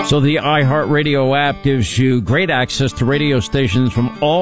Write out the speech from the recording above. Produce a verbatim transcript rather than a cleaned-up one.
So the iHeartRadio app gives you great access to radio stations from all